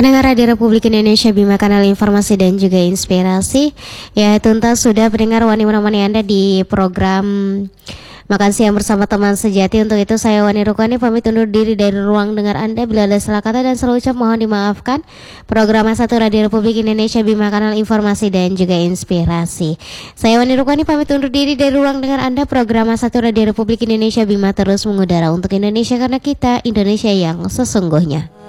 Pendengar Radio Republik Indonesia Bima Kanal Informasi dan juga Inspirasi. Ya, tuntas sudah pendengar Wani menemani Anda di program Makan Siang bersama teman sejati. Untuk itu saya Wani Rukwani pamit undur diri dari ruang dengar Anda. Bila ada salah kata dan salah ucap mohon dimaafkan. Program 1 Radio Republik Indonesia Bima Kanal Informasi dan juga Inspirasi. Saya Wani Rukwani pamit undur diri dari ruang dengar Anda. Program 1 Radio Republik Indonesia Bima terus mengudara untuk Indonesia karena kita Indonesia yang sesungguhnya.